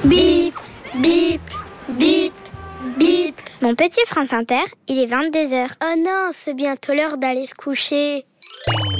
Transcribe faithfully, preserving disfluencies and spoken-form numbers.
Bip, bip, bip, bip. Mon petit France Inter, il est vingt-deux heures. Oh non, c'est bientôt l'heure d'aller se coucher.